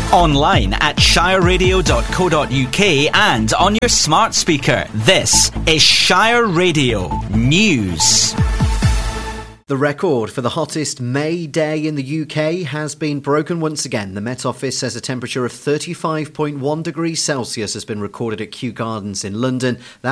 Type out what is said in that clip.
Online at shireradio.co.uk and on your smart speaker. This is Shire Radio News. The record for the hottest May day in the UK has been broken once again. The Met Office says a temperature of 35.1 degrees Celsius has been recorded at Kew Gardens in London.